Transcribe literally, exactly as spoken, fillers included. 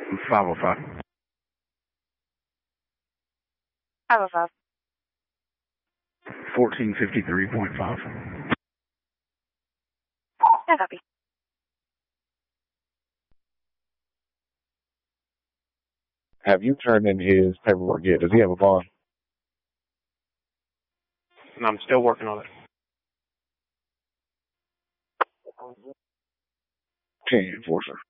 five oh five. five oh five. fourteen fifty-three point five. I copy. Have you turned in his paperwork yet? Does he have a bond? And I'm still working on it. Ten, enforcer.